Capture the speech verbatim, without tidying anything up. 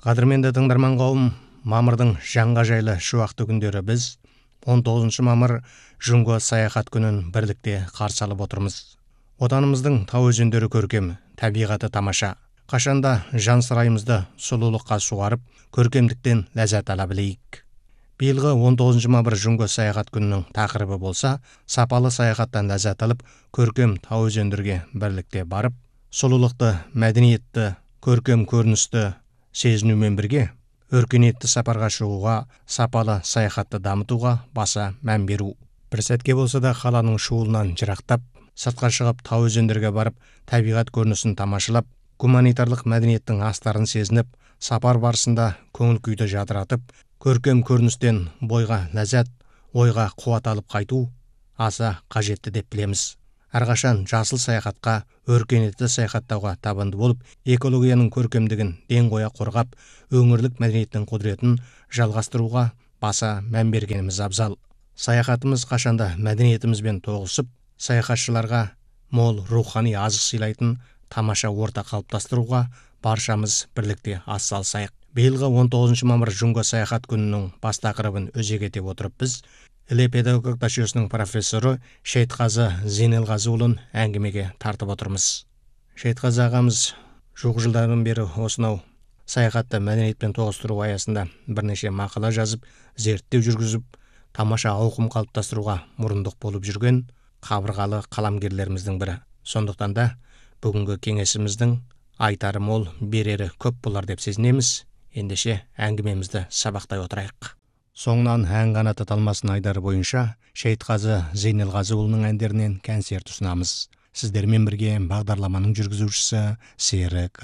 Қадірменді тыңдарман қауым, мамырдың жаңға жайлы шуақты күндері біз он тоғызыншы мамыр Жұңго саяхат күнін бірлікте қарсы алып отырмыз. Отанымыздың тау өзендері көркем, табиғаты тамаша. Қашанда жан сарайымызды сұлулыққа суарып, көркемдіктен ләззат ала білейік. Биылғы он тоғызыншы мамыр Жұңго саяхат күнінің тақырыбы болса, сапалы саяхаттан ләззат алып, көркем тау өзендерге бірлікте барып, сұлулықты, мәдениетті, көркем көріністі сезінумен бірге, өркениетті сапарға шығуға, сапалы саяхатты дамытуға баса мән беру. Бір сәтке болса да қаланың шуылынан жырақтап, сыртқа шығып тау өзендерге барып, табиғат көрінісін тамашалап, гуманитарлық мәдениеттің астарын сезініп, сапар барысында көңіл күйді жадыратып, көркем көріністен бойға ләззат, ойға қуат алып қайту аса қажетті деп білеміз. Әрқашан жасыл саяхатқа, өркениетті саяхаттауға табанды болып, экологияның көркемдігін ден қоя қорғап, өңірлік мәдениеттің құдіретін жалғастыруға баса мән бергеніміз абзал. Саяхатымыз қашанда мәдениетімізбен тоғысып, саяхатшыларға мол рухани азық сыйлайтын тамаша орта қалыптастыруға баршамыз бірлікте атсалысайық. Биылғы он тоғызыншы мамыр Жұңго саяхат күнінің бас тақырыбын өзек ете отырып, біз Іле педагогика жүйесінің профессоры Шейтқазы Зейнелғазыұлын әңгімеге тартып отырмыз. Шейтқазы ағамыз жуық жылдардан бері осынау саяхатты мәдениетпен тоғыстыру аясында бірнеше мақала жазып, зерттеу жүргізіп, тамаша ауқым қалыптастыруға мұрындық болып жүрген қабырғалы қаламгерлеріміздің бірі. Сондықтан да бүгінгі кеңесіміздің айтары мол, берері көп болар деп сезінеміз. Ендеше әңгімемізді сабақтай отырайық. Соңынан ән қанаты талмасын айдары бойынша Шейтқазы Зейнелғазыұлының әндерінен концерт ұсынамыз. Сіздермен бірге бағдарламаның жүргізушісі Серік